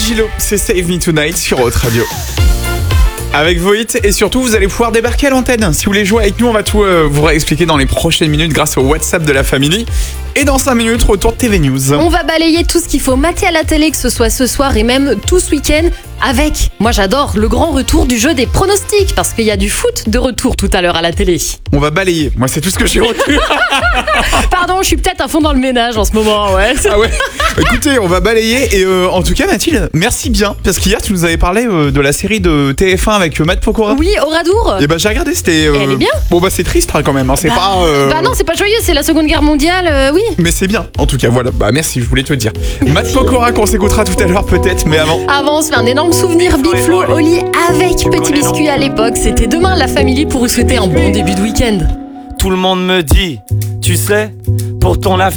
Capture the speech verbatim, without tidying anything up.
Gilo, c'est Save Me Tonight sur Hot Radio. Avec vos hits et surtout vous allez pouvoir débarquer à l'antenne. Si vous voulez jouer avec nous, on va tout euh, vous réexpliquer dans les prochaines minutes grâce au WhatsApp de la famille. Et dans cinq minutes, retour de T V News. On va balayer tout ce qu'il faut mater à la télé, que ce soit ce soir et même tout ce week-end. Avec, moi j'adore, le grand retour du jeu des pronostics, parce qu'il y a du foot de retour tout à l'heure à la télé. On va balayer, moi c'est tout ce que j'ai retenu. Pardon, je suis peut-être à fond dans le ménage en ce moment, ouais. Ah ouais. Écoutez, on va balayer et euh, en tout cas Mathilde, merci bien, parce qu'hier tu nous avais parlé euh, de la série de T F un avec euh, Matt Pokora. Oui, Oradour. Et bah j'ai regardé, c'était... Euh... Elle est bien. Bon bah c'est triste hein, quand même, hein. c'est bah, pas... Euh... Bah non, c'est pas joyeux, c'est la Seconde Guerre mondiale, euh, oui. Mais c'est bien, en tout cas voilà, bah merci, je voulais te dire. Matt Pokora qu'on s'écoutera tout à l'heure peut-être, mais avant... Avant, on se fait un énorme souvenir, Big Flo Oli avec Petit Biscuit à l'époque. C'était demain la famille pour vous souhaiter un bon début de week-end. Tout le monde me dit, tu sais, pour ton avenir.